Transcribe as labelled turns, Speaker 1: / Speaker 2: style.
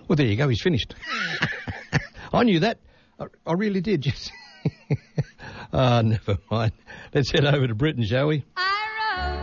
Speaker 1: Well, there you go. He's finished. I knew that. I really did. Yes. Never mind. Let's head over to Britain, shall we?